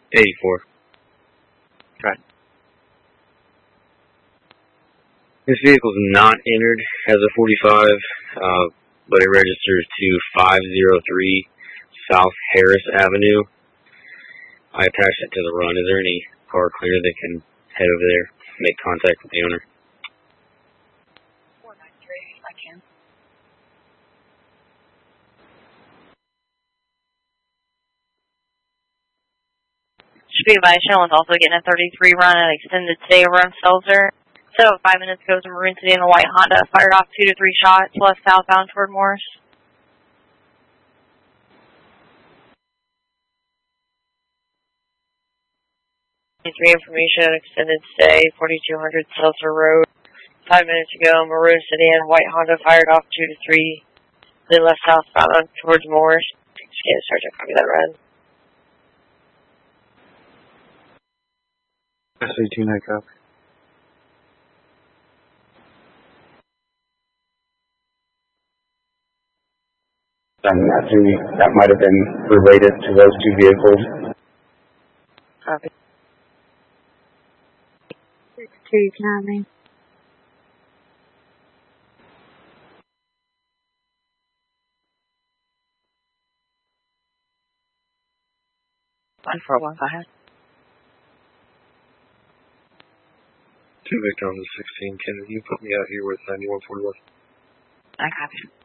84. Right. This vehicle is not entered as a 45, but it registers to 503 South Harris Avenue. I attached it to the run. Is there any car cleaner that can head over there, make contact with the owner? 493, I can. Speed by Shell is also getting a 33 run and extended stay over on Seltzer. So 5 minutes ago, the Maroon City and a white Honda fired off 2 to 3 shots left southbound toward Morris. Information, extended stay, 4200 Seltzer Road. 5 minutes ago, Maroon City and white Honda fired off 2 to 3. They left southbound towards Morris. Scan Sergeant, copy that red. SC2 night copy. That might have been related to those two vehicles. Copy. 62, counting. One 415. 2 Victor on the 16. Can you put me out here with 9141? I copy.